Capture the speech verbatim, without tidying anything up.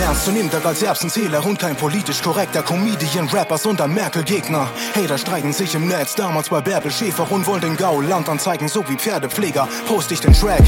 ernstzunehmender als Erbsenzähler und kein politisch korrekter Comedian, Rapper, sondern Merkel-Gegner. Hater streiten sich im Netz, damals bei Bärbel Schäfer und wollen den Gauland anzeigen, so wie Pferdepfleger. Post ich den Track